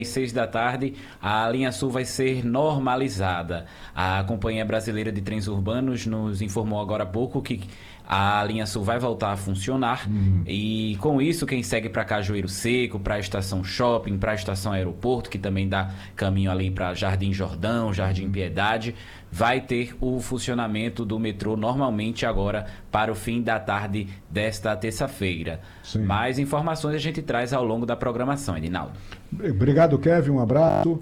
Às 6 da tarde, a linha sul vai ser normalizada. A Companhia Brasileira de Trens Urbanos nos informou agora há pouco que a linha sul vai voltar a funcionar. E com isso, quem segue para Cajueiro Seco, para a estação Shopping, para a estação Aeroporto, que também dá caminho ali para Jardim Jordão, Jardim Piedade, vai ter o funcionamento do metrô normalmente agora para o fim da tarde desta terça-feira. Mais informações a gente traz ao longo da programação, Edinaldo. Obrigado, Kevin, um abraço.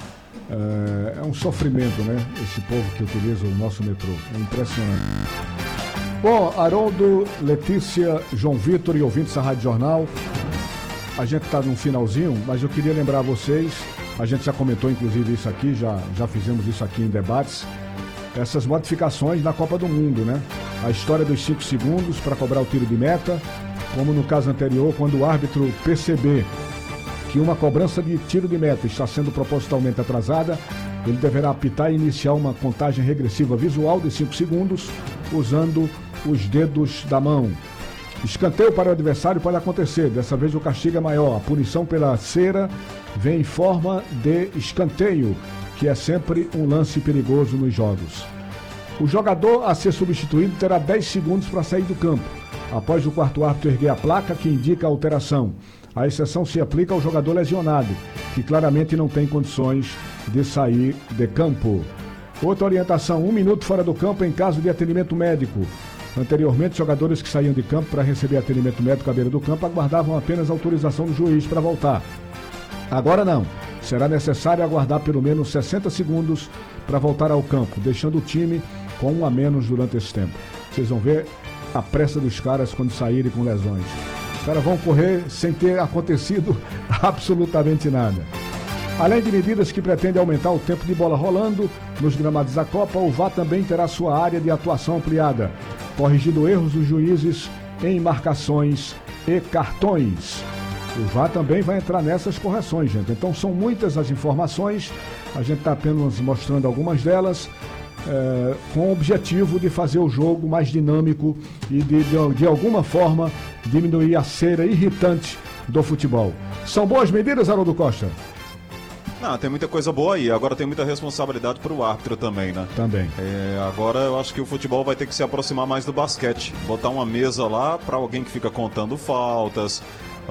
É um sofrimento, né? Esse povo que utiliza o nosso metrô. É impressionante. Bom, Haroldo, Letícia, João Vitor e ouvintes da Rádio Jornal, a gente está no finalzinho, mas eu queria lembrar a vocês, a gente já comentou inclusive isso aqui, já fizemos isso aqui em debates, essas modificações na Copa do Mundo, né? A história dos 5 segundos para cobrar o tiro de meta, como no caso anterior, quando o árbitro perceber que uma cobrança de tiro de meta está sendo propositalmente atrasada, ele deverá apitar e iniciar uma contagem regressiva visual de 5 segundos, usando os dedos da mão. Escanteio para o adversário pode acontecer, dessa vez o castigo é maior. A punição pela cera vem em forma de escanteio, que é sempre um lance perigoso nos jogos. O jogador a ser substituído terá 10 segundos para sair do campo, após o quarto árbitro erguer a placa que indica a alteração. A exceção se aplica ao jogador lesionado, que claramente não tem condições de sair de campo. Outra orientação, 1 minuto fora do campo em caso de atendimento médico. Anteriormente, jogadores que saíam de campo para receber atendimento médico à beira do campo aguardavam apenas autorização do juiz para voltar. Agora não. Será necessário aguardar pelo menos 60 segundos para voltar ao campo, deixando o time com 1 a menos durante esse tempo. Vocês vão ver a pressa dos caras quando saírem com lesões. Os caras vão correr sem ter acontecido absolutamente nada. Além de medidas que pretendem aumentar o tempo de bola rolando nos gramados da Copa, o VAR também terá sua área de atuação ampliada, corrigindo erros dos juízes em marcações e cartões. O VAR também vai entrar nessas correções, gente. Então são muitas as informações, a gente está apenas mostrando algumas delas, com o objetivo de fazer o jogo mais dinâmico e de alguma forma diminuir a cera irritante do futebol. São boas medidas, Haroldo Costa? Não, tem muita coisa boa aí. Agora tem muita responsabilidade pro árbitro também, né? Também. Agora eu acho que o futebol vai ter que se aproximar mais do basquete. Botar uma mesa lá para alguém que fica contando faltas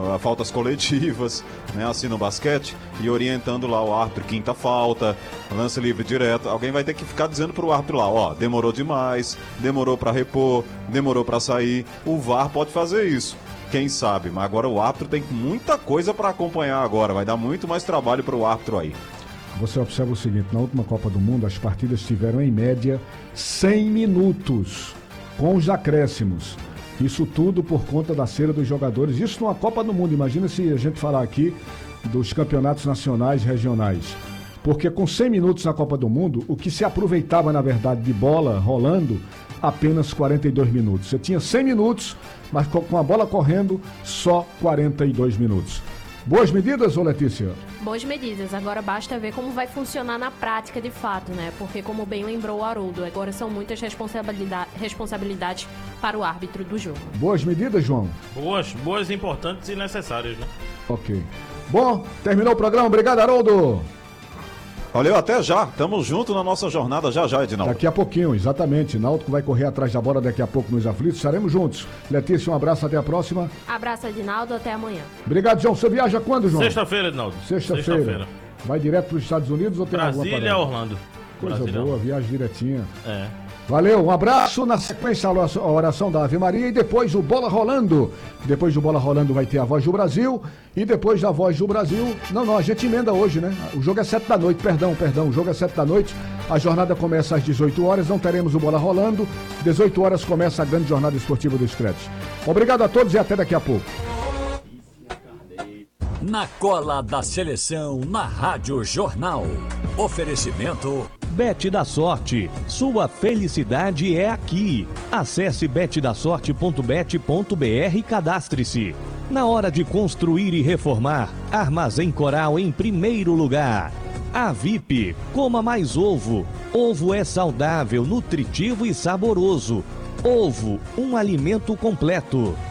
coletivas, né? Assim no basquete, e orientando lá o árbitro, quinta falta, lance livre direto. Alguém vai ter que ficar dizendo pro árbitro lá, ó, demorou demais, demorou para repor, demorou para sair. O VAR pode fazer isso. Quem sabe, mas agora o árbitro tem muita coisa para acompanhar agora, vai dar muito mais trabalho para o árbitro aí. Você observa o seguinte, na última Copa do Mundo as partidas tiveram em média 100 minutos, com os acréscimos. Isso tudo por conta da cera dos jogadores, isso numa Copa do Mundo, imagina se a gente falar aqui dos campeonatos nacionais e regionais. Porque com 100 minutos na Copa do Mundo, o que se aproveitava na verdade de bola rolando, apenas 42 minutos. Você tinha 100 minutos, mas com a bola correndo, só 42 minutos. Boas medidas, ô Letícia? Boas medidas. Agora basta ver como vai funcionar na prática de fato, né? Porque, como bem lembrou o Haroldo, agora são muitas responsabilidades para o árbitro do jogo. Boas medidas, João? Boas, importantes e necessárias, né? Ok. Bom, terminou o programa. Obrigado, Haroldo. Valeu, até já. Tamo junto na nossa jornada já, Edinaldo. Daqui a pouquinho, exatamente. Náutico vai correr atrás da bola daqui a pouco nos aflitos. Estaremos juntos. Letícia, um abraço, até a próxima. Abraço, Edinaldo, até amanhã. Obrigado, João. Você viaja quando, João? Sexta-feira, Edinaldo. Sexta-feira. Vai direto para os Estados Unidos ou tem alguma parada? Brasília, Orlando. Coisa Brasília, boa, viagem direitinha. É. Valeu, um abraço. Na sequência, a oração da Ave Maria e depois o Bola Rolando. Depois do Bola Rolando vai ter a Voz do Brasil. E depois da Voz do Brasil... Não, a gente emenda hoje, né? O jogo é 7 da noite, perdão. O jogo é 7 da noite. A jornada começa às 18 horas. Não teremos o Bola Rolando. 18 horas começa a grande jornada esportiva do Scratch. Obrigado a todos e até daqui a pouco. Na cola da seleção, na Rádio Jornal. Oferecimento... Bet da Sorte. Sua felicidade é aqui. Acesse betdasorte.bet.br e cadastre-se. Na hora de construir e reformar, Armazém Coral em primeiro lugar. A VIP, coma mais ovo. Ovo é saudável, nutritivo e saboroso. Ovo, um alimento completo.